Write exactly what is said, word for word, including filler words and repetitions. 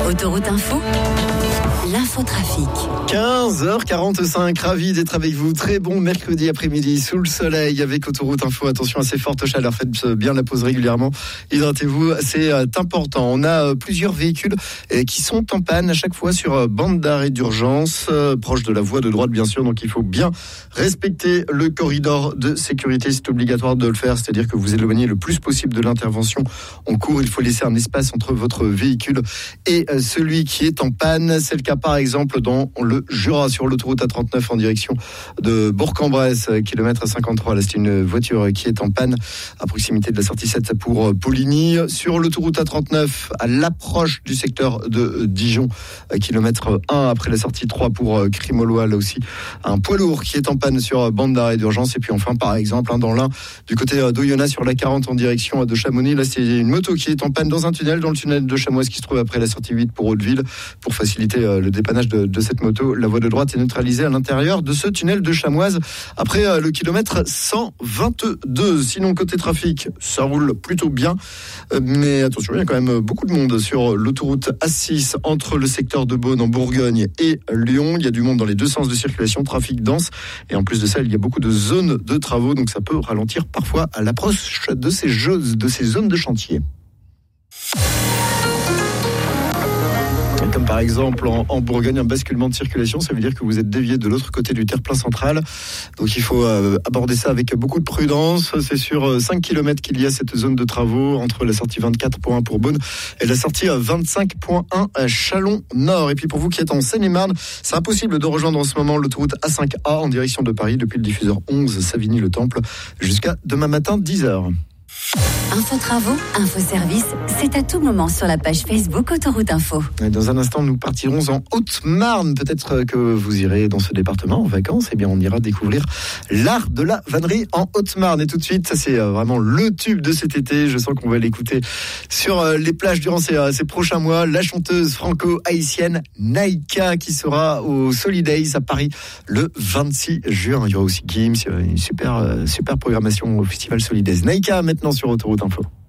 Autoroute Info, l'infotrafic. quinze heures quarante-cinq, ravi d'être avec vous. Très bon mercredi après-midi sous le soleil avec Autoroute Info. Attention à ces fortes chaleurs, faites bien la pause régulièrement. Hydratez-vous, c'est important. On a plusieurs véhicules qui sont en panne à chaque fois sur bande d'arrêt d'urgence, proche de la voie de droite bien sûr. Donc il faut bien respecter le corridor de sécurité. C'est obligatoire de le faire, c'est-à-dire que vous éloignez le plus possible de l'intervention en cours. Il faut laisser un espace entre votre véhicule et celui qui est en panne. C'est le cas par exemple dans le Jura sur l'autoroute A trente-neuf en direction de Bourg-en-Bresse, kilomètre cinquante-trois. Là, c'est une voiture qui est en panne à proximité de la sortie sept pour Poligny. Sur l'autoroute A trente-neuf, à l'approche du secteur de Dijon, kilomètre un après la sortie trois pour Crimolois. Là aussi, un poids lourd qui est en panne sur bande d'arrêt d'urgence. Et puis enfin, par exemple, dans l'Ain, du côté d'Oyonnax sur la quarante en direction de Chamonix. Là, c'est une moto qui est en panne dans un tunnel, dans le tunnel de Chamoise qui se trouve après la sortie huit pour Hauteville. Pour faciliter le dépannage de, de cette moto, la voie de droite est neutralisée à l'intérieur de ce tunnel de Chamoise après euh, le kilomètre cent vingt-deux. Sinon, côté trafic, ça roule plutôt bien. Euh, mais attention, il y a quand même beaucoup de monde sur l'autoroute A six entre le secteur de Beaune en Bourgogne et Lyon. Il y a du monde dans les deux sens de circulation, trafic dense. Et en plus de ça, il y a beaucoup de zones de travaux. Donc ça peut ralentir parfois à l'approche de ces, jeux, de ces zones de chantier. Comme par exemple en, en Bourgogne, un basculement de circulation, ça veut dire que vous êtes dévié de l'autre côté du terre-plein central. Donc il faut euh, aborder ça avec beaucoup de prudence. C'est sur cinq kilomètres qu'il y a cette zone de travaux entre la sortie vingt-quatre point un pour Beaune et la sortie vingt-cinq point un à Chalon-Nord. Et puis pour vous qui êtes en Seine-et-Marne, c'est impossible de rejoindre en ce moment l'autoroute A cinq A en direction de Paris depuis le diffuseur onze Savigny-le-Temple jusqu'à demain matin dix heures. Info travaux, info service, c'est à tout moment sur la page Facebook Autoroute Info. Et dans un instant, nous partirons en Haute-Marne. Peut-être que vous irez dans ce département en vacances. Eh bien, on ira découvrir l'art de la vannerie en Haute-Marne. Et tout de suite, ça c'est vraiment le tube de cet été. Je sens qu'on va l'écouter sur les plages durant ces, ces prochains mois. La chanteuse franco-haïtienne Naïka qui sera au Solidays à Paris le vingt-six juin. Il y aura aussi Gims, une super, super programmation au Festival Solidays. Naïka maintenant sur Autoroute Info.